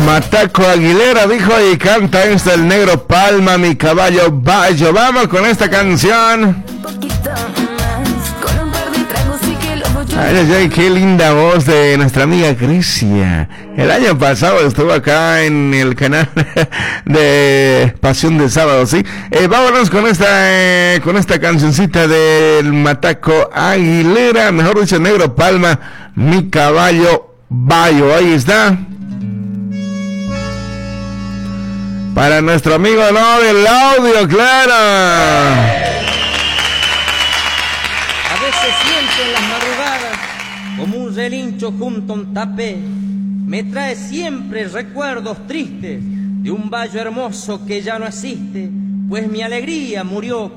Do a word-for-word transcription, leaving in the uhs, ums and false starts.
Mataco Aguilera dijo y canta esta el Negro Palma, mi caballo Bayo. Vamos con esta canción. Ay, ay, ay, qué linda voz de nuestra amiga Grecia. El año pasado estuvo acá en el canal de Pasión de Sábado, ¿sí? Eh, vámonos con esta eh, con esta cancioncita del Mataco Aguilera, mejor dicho, Negro Palma, mi caballo Bayo. Ahí está. Para nuestro amigo, no, del audio, claro. A veces siento en las madrugadas como un relincho junto a un tapé. Me trae siempre recuerdos tristes de un vallo hermoso que ya no existe, pues mi alegría murió